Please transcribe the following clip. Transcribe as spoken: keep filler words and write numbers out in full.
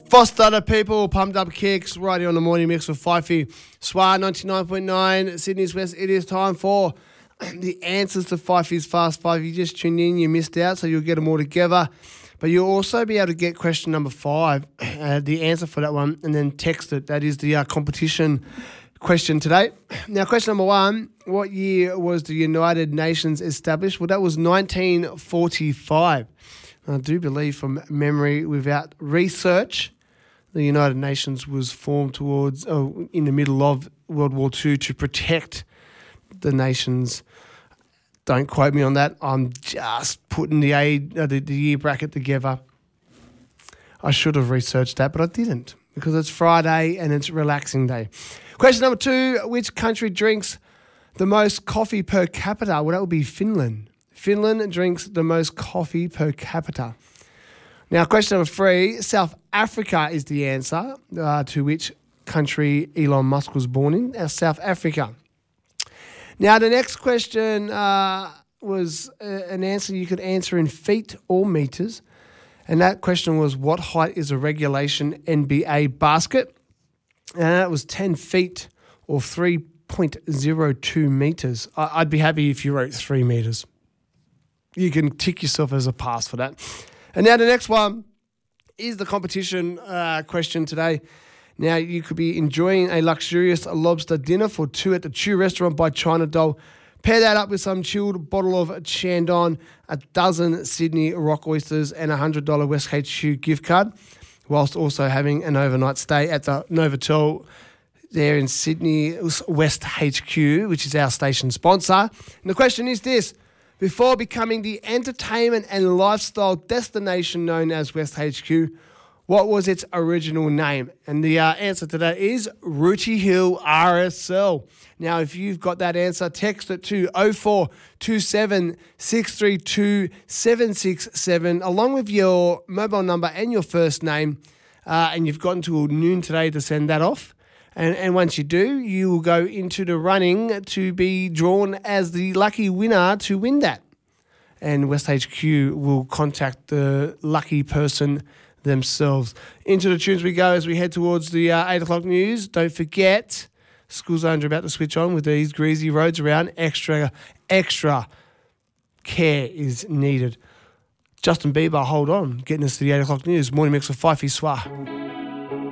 Foster the people, pumped up kicks, right here on the morning mix with Fifey. Swar ninety-nine point nine, Sydney's West. It is time for the answers to Fifey's Fast Five. You just tuned in, you missed out, so you'll get them all together. But you'll also be able to get question number five, uh, the answer for that one, and then text it. That is the uh, competition question today. Now, question number one, what year was the United Nations established? Well, that was nineteen forty-five. I do believe from memory, without research, the United Nations was formed towards, oh, in the middle of World War Two to protect the nations. Don't quote me on that. I'm just putting the, age, uh, the, the year bracket together. I should have researched that, but I didn't because it's Friday and it's relaxing day. Question number two, which country drinks the most coffee per capita? Well, that would be Finland. Finland drinks the most coffee per capita. Now, question number three, South Africa is the answer uh, to which country Elon Musk was born in. Uh, South Africa. Now, the next question uh, was uh, an answer you could answer in feet or meters. And that question was, what height is a regulation N B A basket? And that was ten feet or three point zero two meters. I- I'd be happy if you wrote three meters. You can tick yourself as a pass for that. And now the next one is the competition uh, question today. Now, you could be enjoying a luxurious lobster dinner for two at the Chew restaurant by China Doll. Pair that up with some chilled bottle of Chandon, a dozen Sydney rock oysters, and a one hundred dollars West H Q gift card, whilst also having an overnight stay at the Novotel there in Sydney West H Q, which is our station sponsor. And the question is this. Before becoming the entertainment and lifestyle destination known as West H Q, what was its original name? And the uh, answer to that is Rooty Hill R S L. Now, if you've got that answer, text it to oh four two seven, six three two, seven six seven along with your mobile number and your first name. Uh, and you've got until noon today to send that off. And, and once you do, you will go into the running to be drawn as the lucky winner to win that. And West H Q will contact the lucky person themselves. Into the tunes we go as we head towards the uh, eight o'clock news. Don't forget, school zones are about to switch on with these greasy roads around. Extra, extra care is needed. Justin Bieber, hold on, getting us to the eight o'clock news. Morning mix with Fifey Swar.